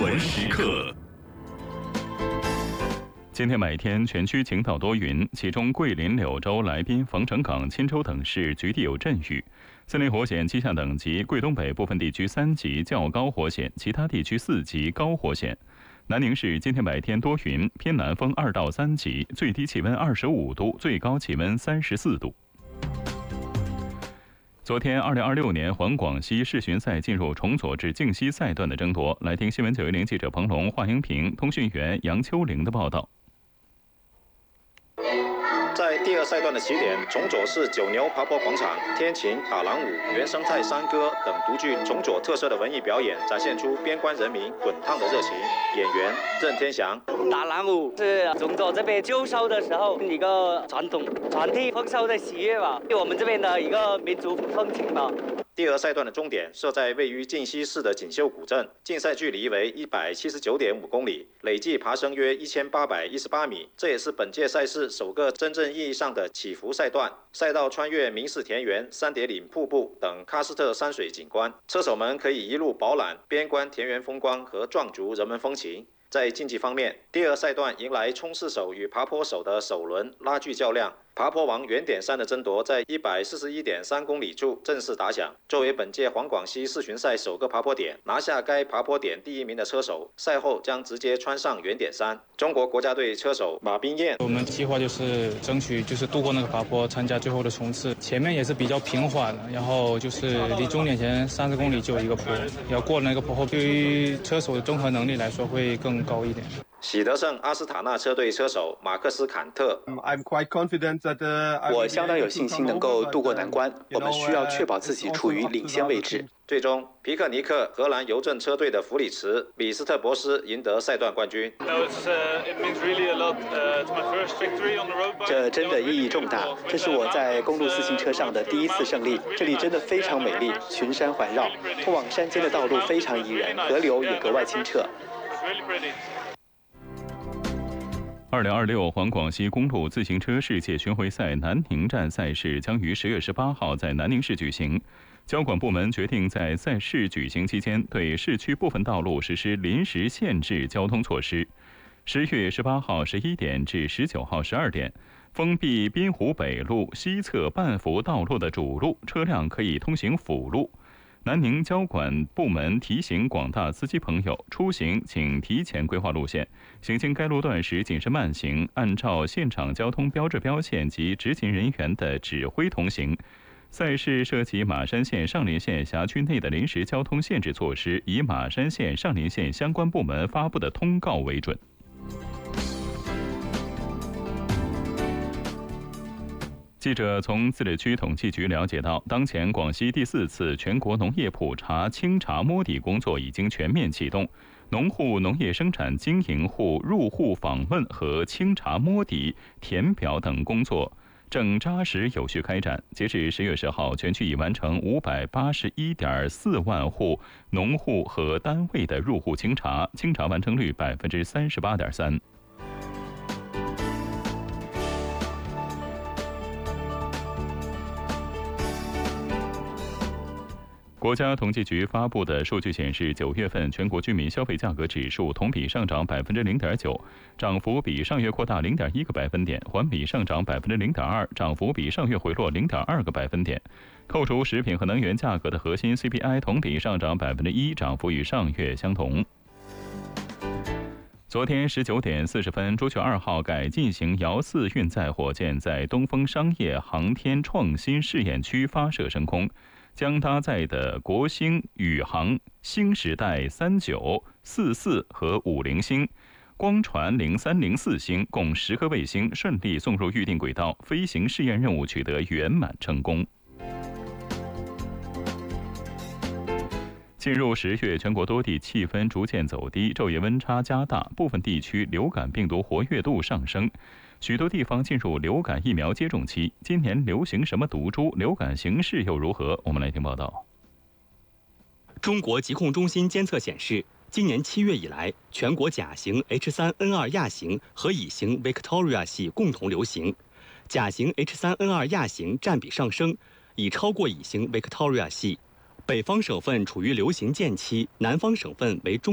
闻时刻。今天每天全区晴到多云，其中桂林、柳州、来宾、冯城港、钦州等市局地有阵雨。森林火险气象等级，桂东北部分地区3级较高火险，其他地区4级高火险。南宁市今天白天多云，偏南风2到3级，最低气温25度，最高气温34度。昨天，2026年环广西世巡赛进入重左至靖西赛段的争夺。来听新闻910记者彭龙、华英平、通讯员杨秋玲的报道。 在第2赛段的起点，重左市九牛爬坡广场，天琴、打狼舞、原生态山歌等独具重左特色的文艺表演，展现出边关人民滚烫的热情。演员任天祥， 打狼舞是重左这边旧收的时候一个传统，传递丰收的喜悦吧，我们这边的一个民族风情吧。 第2赛段的终点设在位于靖西市的锦绣古镇，竞赛距离为179.5公里，累计爬升约1818米。这也是本届赛事首个真正意义上的起伏赛段。赛道穿越明氏田园、三叠岭瀑布等喀斯特山水景观，车手们可以一路饱览边关田园风光和壮族人文风情。在竞技方面，第2赛段迎来冲刺手与爬坡手的首轮拉锯较量。爬坡王原点山的争夺在141.3公里处正式打响。作为本届环广西世巡赛首个爬坡点，拿下该爬坡点第1名的车手，赛后将直接穿上原点山。中国国家队车手马彬彦， 我们计划就是争取度过那个爬坡，参加最后的冲刺。前面也是比较平缓的，然后离终点前30公里就有一个坡，要过那个坡后，对于车手的综合能力来说会更高一点。 喜德盛阿斯塔纳车队车手马克斯坎特， 我相当有信心能够渡过难关，我们需要确保自己处于领先位置。 最终，皮克尼克荷兰邮政车队的弗里茨、李斯特博斯赢得赛段冠军。 这真的意义重大，这是我在公路自行车上的第1次胜利。这里真的非常美丽，群山环绕，通往山间的道路非常宜人，河流也格外清澈。 2026环广西公路自行车世界巡回赛南宁站赛事将于10月18号在南宁市举行。交管部门决定在赛事举行期间对市区部分道路实施临时限制交通措施。10月18号11点至19号12点，封闭滨湖北路西侧半幅道路的主路，车辆可以通行辅路。南宁交管部门提醒广大司机朋友，出行请提前规划路线，行经该路段时谨慎慢行，按照现场交通标志标线及执勤人员的指挥同行。赛事涉及马山县上林县辖区内的临时交通限制措施，以马山县上林县相关部门发布的通告为准。记者从自治区统计局了解到，当前广西第4次全国农业普查清查摸底工作已经全面启动，农户、农业生产经营户入户访问和清查摸底、填表等工作正扎实有序开展。截至10月10号，全区已完成581.4万户农户和单位的入户清查，清查完成率38.3%。国家统计局发布的数据显示，9月份全国居民消费价格指数同比上涨0.9%，涨幅比上月扩大0.1个百分点，环比上涨0.2%，涨幅比上月回落0.2个百分点。扣除食品和能源价格的核心 CPI 同比上涨1%，涨幅与上月相同。昨天19点40分，朱雀2号改进型遥4运载火箭在东风商业航天创新试验区发射升空，将搭载的国星宇航星时代39、44和50星、光传03、04星共10颗卫星顺利送入预定轨道，飞行试验任务取得圆满成功。进入10月，全国多地气温逐渐走低，昼夜温差加大，部分地区流感病毒活跃度上升，许多地方进入流感疫苗接种期。今年流行什么毒株？流感形势又如何？我们来听报道。 中国疾控中心监测显示，今年7月以来，全国甲型 H3N2 亚型和乙型 Victoria 系共同流行，甲型 H3N2 亚型占比上升，已超过乙型 Victoria 系。北方省份处于流行渐期，南方省份为中